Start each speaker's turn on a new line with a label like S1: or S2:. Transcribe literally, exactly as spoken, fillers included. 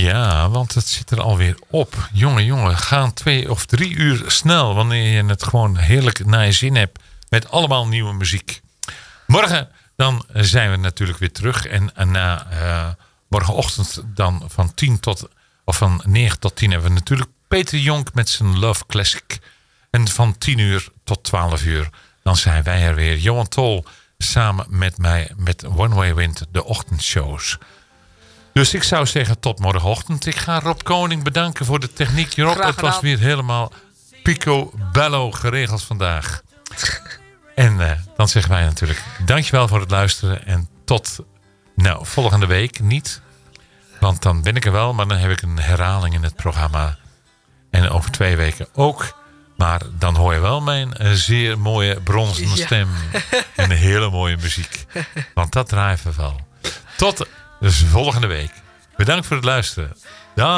S1: Ja, want het zit er alweer op. Jongen, jongen, gaan twee of drie uur snel wanneer je het gewoon heerlijk naar je zin hebt. Met allemaal nieuwe muziek. Morgen dan zijn we natuurlijk weer terug. En na uh, morgenochtend dan van tien tot of van negen tot tien hebben we natuurlijk Peter Jonk met zijn Love Classic. En van tien uur tot twaalf uur dan zijn wij er weer. Johan Tol samen met mij met One Way Wind, de ochtendshows. Dus ik zou zeggen tot morgenochtend. Ik ga Rob Koning bedanken voor de techniek. Rob, het was weer helemaal picobello geregeld vandaag. En uh, dan zeggen wij natuurlijk dankjewel voor het luisteren. En tot nou, volgende week niet. Want dan ben ik er wel. Maar dan heb ik een herhaling in het programma. En over twee weken ook. Maar dan hoor je wel mijn uh, zeer mooie bronzen ja. stem. En een hele mooie muziek. Want dat draaien we wel. Tot dus volgende week. Bedankt voor het luisteren. Dag.